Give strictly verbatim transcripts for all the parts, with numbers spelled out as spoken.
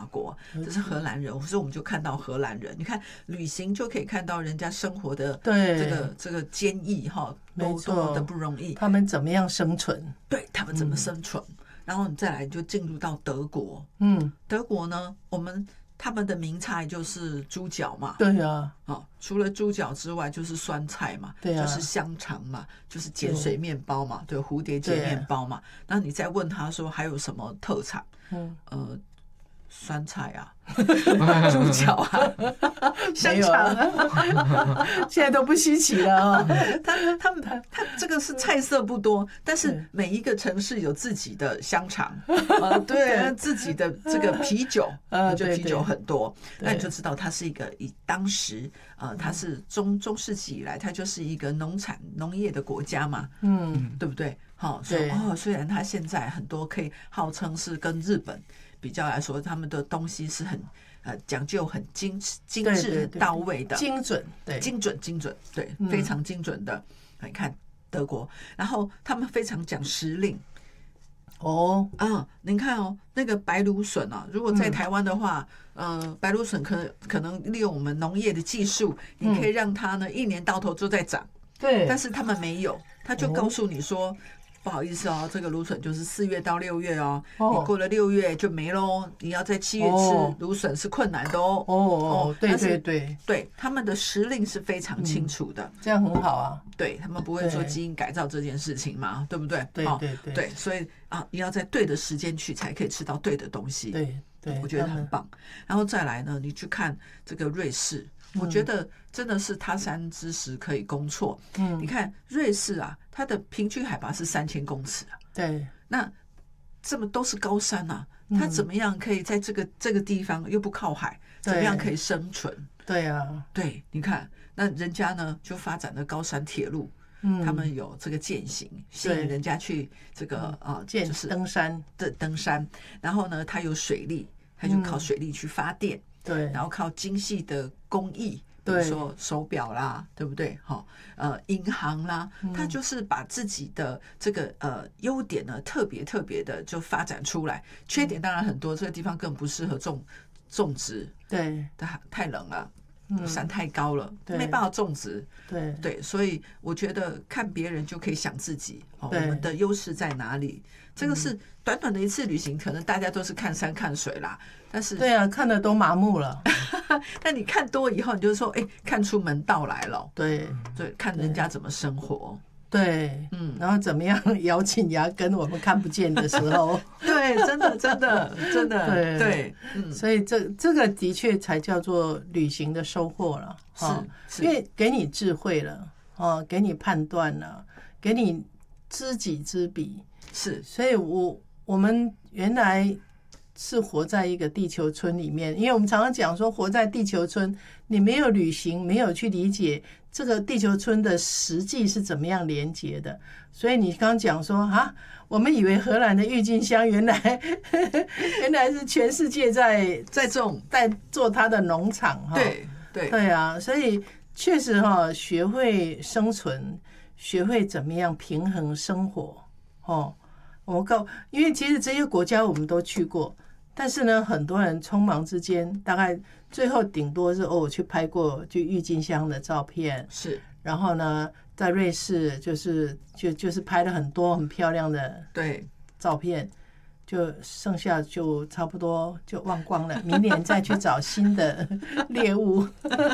国，这是荷兰人，所以我们就看到荷兰人。你看旅行就可以看到人家生活的这个这个坚毅哈，都多么的不容易， 他们怎么样生存？ 对他们怎么生存？嗯、然后你再来就进入到德国， 嗯， 德国呢，我们他们的名菜就是猪脚嘛， 对啊， 哦，除了猪脚之外就是酸菜嘛， 对啊， 就是香肠嘛，就是碱水面包嘛，对，蝴蝶结面包嘛。那你再问他说还有什么特产？嗯，呃，酸菜啊，猪脚啊，香肠啊， 现在都不稀奇了啊、 哦。他他们他这个是菜色不多，但是每一个城市有自己的香肠，呃，对，自己的这个啤酒，呃，就啤酒很多，那你就知道它是一个以当时呃，它是中中世纪以来，它就是一个农产农业的国家嘛，嗯，对不对？好，所以哦，虽然它现在很多可以号称是跟日本比较来说，他们的东西是很呃讲究、很精精致、很到位的， 精准，对， 精准、精准，对，嗯、非常精准的。你看德国，然后他们非常讲时令。 哦， 啊，您看哦，那个白芦笋啊，如果在台湾的话，嗯、呃，白芦笋可可能利用我们农业的技术，你可以让它呢一年到头都在长。 对， 但是他们没有，他就告诉你说。哦，不好意思哦，这个芦笋就是四月到六月哦，哦你过了六月就没喽。你要在七月吃芦笋是困难的哦。 哦哦，对对对， 对，他们的时令是非常清楚的， 嗯、这样很好啊。 对他们不会说基因改造这件事情嘛，对不对？ 对对对， 对，所以啊，你要在对的时间去，才可以吃到对的东西。 对对， 我觉得很棒。然后再来呢，你去看这个瑞士。我觉得真的是他山之石可以攻错。嗯，你看瑞士啊，它的平均海拔是三千公尺啊。 对， 那这么都是高山啊，它怎么样可以在这个这个地方又不靠海，怎么样可以生存？ 对啊， 对，你看那人家呢就发展了高山铁路，嗯，他们有这个健行，吸引人家去这个啊， 就是登山的登山。然后呢，它有水力，它就靠水力去发电。 对， 然后靠精细的工艺，比如说手表啦，对不对？哈，呃，银行啦，它就是把自己的这个呃优点呢，特别特别的就发展出来。缺点当然很多，这个地方更不适合种种植， 对， 它太冷了。山太高了， 嗯、 没办法种植。 对对，所以我觉得看别人就可以想自己，哦、我们的优势在哪里？这个是短短的一次旅行，可能大家都是看山看水啦，但是对啊，看的都麻木了。 但你看多以后，你就说，哎、欸，看出门道来了。 对对，看人家怎么生活。 对，嗯，然后怎么样咬紧牙根，我们看不见的时候， 对，真的，真的，真的， 对对，嗯， 所以这这个的确才叫做旅行的收获了， 是， 因为给你智慧了，哦，给你判断了，给你知己知彼， 是， 所以我我们原来是活在一个地球村里面，因为我们常常讲说，活在地球村，你没有旅行，没有去理解这个地球村的实际是怎么样连接的，所以你刚刚讲说啊，我们以为荷兰的郁金香原来原来是全世界在在种在做它的农场哈， 对对对啊，所以确实哈，学会生存，学会怎么样平衡生活哦。我告，因为其实这些国家我们都去过，但是呢，很多人匆忙之间，大概最后顶多是哦，我去拍过就郁金香的照片， 是， 然后呢，在瑞士就是就就是拍了很多很漂亮的对照片，就剩下就差不多就忘光了，明年再去找新的猎物。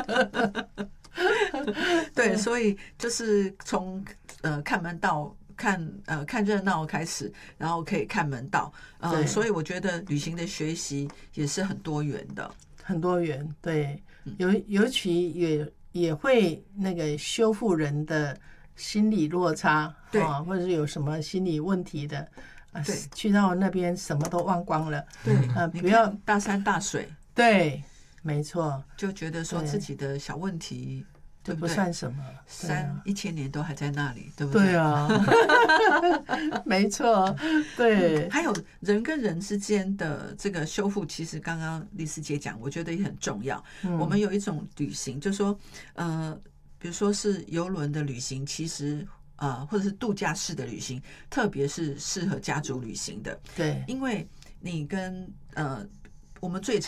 对，所以就是从呃看门道。看呃看热闹开始，然后可以看门道，呃，所以我觉得旅行的学习也是很多元的， 很多元，对，尤尤其也也会那个修复人的心理落差， 对、 啊，或者是有什么心理问题的，啊，对，去到那边什么都忘光了， 对， 啊，不要大山大水， 对，没错， 就觉得说自己的小问题。 这不算什么， 三一千年都还在那里，对不对？ 对啊，没错，对。 还有人跟人之间的这个修复，其实刚刚丽丝姐讲，我觉得也很重要。嗯、我们有一种旅行，就是说，呃，比如说是邮轮的旅行，其实呃，或者是度假式的旅行，特别是适合家族旅行的。 对， 因为你跟呃。我们最